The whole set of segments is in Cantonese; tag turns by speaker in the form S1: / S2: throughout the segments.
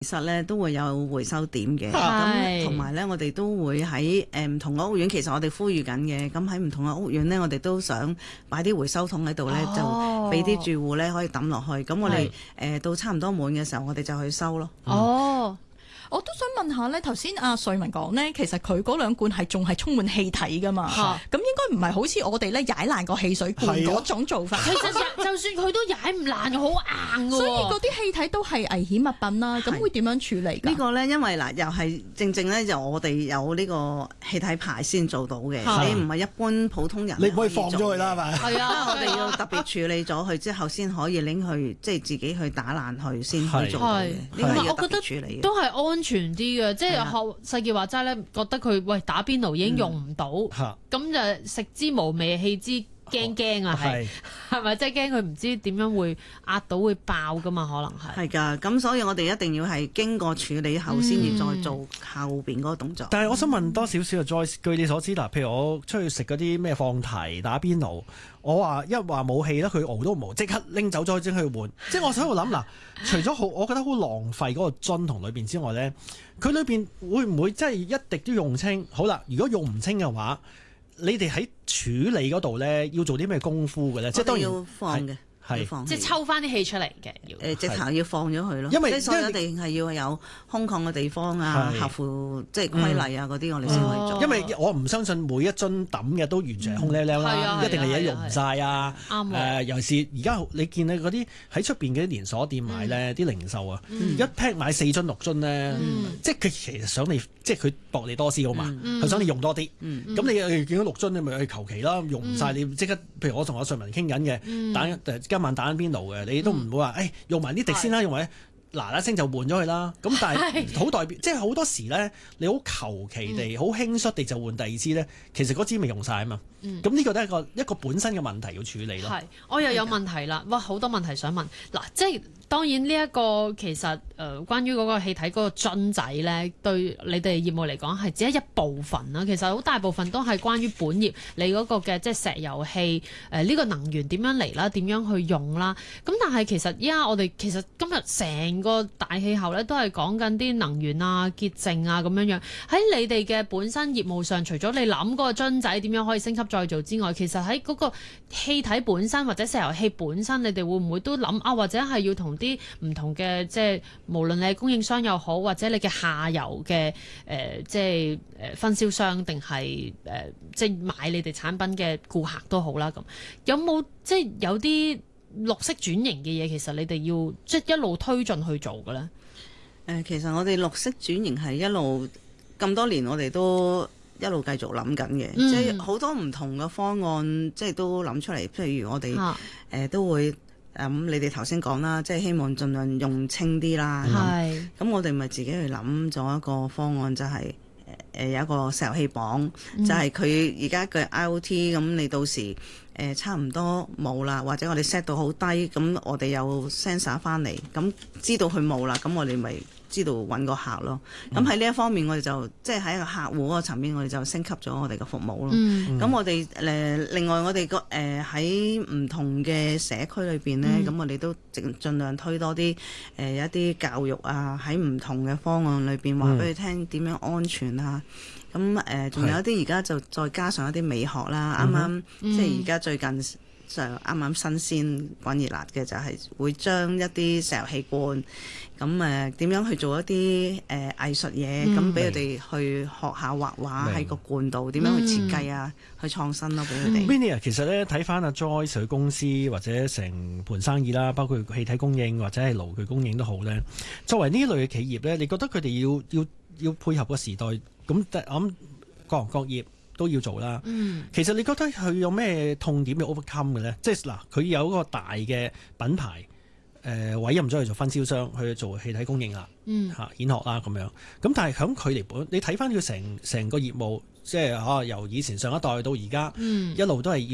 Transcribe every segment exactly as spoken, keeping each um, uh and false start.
S1: 其實咧都會有回收點嘅，咁同埋咧我哋都會喺誒唔同嘅屋苑，其實我哋呼籲緊嘅，咁喺唔同嘅屋苑咧，我哋都想擺啲回收桶喺度咧，就俾啲住戶咧可以抌落去，咁我哋誒、呃、到差唔多滿嘅時候，我哋就去收咯。
S2: 哦。我都想問下咧，頭先阿瑞文講咧，其實佢嗰兩罐係仲係充滿氣體噶嘛，咁應該唔係好似我哋咧踩爛個汽水罐嗰種做法。
S3: 其實就算佢都踩唔爛，好硬㗎喎。
S2: 所以嗰啲氣體都係危險物品啦。咁會點樣處理㗎？
S1: 呢個咧，因為嗱，又係正正咧，就我哋有呢個氣體牌先做到嘅，你唔係一般普通人。
S4: 你唔可以放咗佢啦，係咪？
S3: 係啊，
S1: 我哋要特別處理咗佢之後，先可以拎去即係自己去打爛佢，先可以做到嘅。呢個要特別處理嘅。
S3: 都係安全啲嘅。即係學世傑話齋咧，覺得佢喂打邊爐已經用唔到，咁、嗯、就食之無味，棄之驚驚啊，係係咪？即係驚佢唔知點樣會壓到會爆噶嘛？可能係
S1: 係㗎，咁所以我哋一定要係經過處理後，先至再做後邊嗰個動作。
S4: 嗯、但係我想問多少少啊 Joyce，據你所知嗱，譬如我出去食嗰啲咩放題打邊爐，我話一話冇氣咧，佢熬都冇，即刻拎走咗先去換。即係我喺度諗嗱，除咗好，我覺得好浪費嗰個樽同裏邊之外咧，佢裏邊會唔會真係一滴都用唔清？好啦，如果用唔清嘅話，你哋喺處理嗰度咧要做啲咩功夫嘅咧？即係當然
S1: 要放嘅。
S4: 係，
S3: 即係抽翻啲氣出嚟嘅，要
S1: 誒直頭要放咗佢咯。
S4: 因為
S1: 即係所以一定係要有空曠嘅地方啊，合乎即係規例啊嗰啲，我哋先可以做。
S4: 因為我唔相信每一樽抌嘅都完全係空溜溜啦，一定係嘢用唔晒啊。
S3: 啱
S4: 誒，尤其是而家你見你嗰啲喺出邊嘅連鎖店買咧，啲零售啊，一 pack 買四樽六樽咧，即係佢其實想你，即係佢薄利多銷啊嘛，佢想你用多啲。咁你誒見到六樽，你咪去求其啦，用唔晒你即刻。譬如我同阿瑞文傾緊嘅，打今晚打緊邊爐嘅，你都唔會話誒用埋呢滴先啦，用埋嗱嗱聲就換咗佢啦。咁但係好代表，即係好多時咧，你好求其地、好輕率地就換第二支咧，其實嗰支未用晒啊嘛。咁呢個都係一個一個本身嘅問題要處理咯。
S3: 係，我又有問題啦。哇，好多問題想問嗱，即係當然呢一個其實誒、呃、關於嗰個氣體嗰個樽仔咧，對你哋業務嚟講係只係一部分啦。其實好大部分都係關於本業你嗰個嘅即係石油氣誒呢個能源點樣嚟啦，點樣去用啦。咁但係其實依家我哋其實今日成個大氣候咧都係講緊啲能源啊、潔淨啊咁樣樣。喺你哋嘅本身業務上，除咗你諗嗰個樽仔點樣可以升級再做之外，其實喺嗰個氣體本身或者石油氣本身，你哋會唔會都諗啊？或者係要同啲唔同嘅即係無論你係供應商又好，或者你嘅下游嘅誒、呃、即係誒分銷商定係誒即係買你哋產品嘅顧客都好啦。咁有冇即係有啲綠色轉型嘅嘢？其實你哋要即係一路推進去做嘅咧？誒、
S1: 呃，其實我哋綠色轉型係一路咁多年，我哋都一路繼續諗緊嘅，嗯、即係好多唔同嘅方案，即係都諗出嚟。譬如我哋誒、啊呃、都會咁、嗯，你哋頭先講啦，即係希望盡量用清啲啦。係咁、嗯，我哋咪自己去諗咗一個方案，就係、是、誒、呃、有一個石油氣磅，嗯、就係佢而家嘅 I O T。咁你到時誒、呃、差唔多冇啦，或者我哋 set 到好低，咁我哋有 sensor 翻嚟，咁知道佢冇啦，咁我哋咪知道揾個客咯，咁喺呢一方面我哋就即係喺一個客戶嗰個層面，我哋就升級咗我哋嘅服務咯。咁、嗯、我哋誒、呃、另外我哋個誒喺唔同嘅社區裏邊咧，咁、嗯、我哋都盡盡量推多啲誒、呃、一啲教育啊，喺唔同嘅方案裏邊話俾佢聽點樣安全啊。咁誒仲有一啲而家就再加上一啲美學啦，啱啱、嗯、即係而家最近就啱啱新鮮滾熱辣嘅就係會將一啲石油氣罐。咁誒點樣去做一啲誒、呃、藝術嘢，咁俾佢哋去學下畫畫喺個罐度，點樣去設計啊，嗯、去創新咯，俾佢哋。
S4: Vinny 啊，其實咧睇翻阿 Joyce 佢公司或者成盤生意啦，包括氣體供應或者係爐具供應都好咧。作為呢類嘅企業咧，你覺得佢哋要要要配合個時代，咁我諗各行各業都要做啦。嗯、其實你覺得佢有咩痛點要 overcome 嘅咧？即係嗱，佢有一個大嘅品牌。誒、呃、委任咗佢做分銷商去做氣體供應啦，嚇蜆殼啦咁樣。咁但係響佢嚟本，你睇翻佢成成個業務，即係嚇、啊、由以前上一代到而家，嗯、一路都係要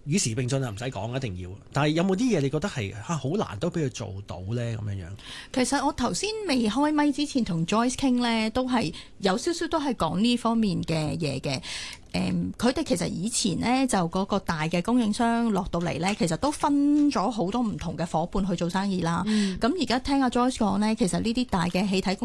S4: 與時並進啊，唔使講一定要。但係有冇啲嘢你覺得係嚇好難都俾佢做到咧咁樣樣？
S2: 其實我頭先未開咪之前同 Joyce 傾咧，都係有少少都係講呢方面嘅嘢嘅。誒，佢哋其實以前呢，就嗰個大嘅供應商落到嚟呢，其實都分咗好多唔同嘅伙伴去做生意啦。咁而家聽阿 Joyce 講呢，其實呢啲大嘅氣體供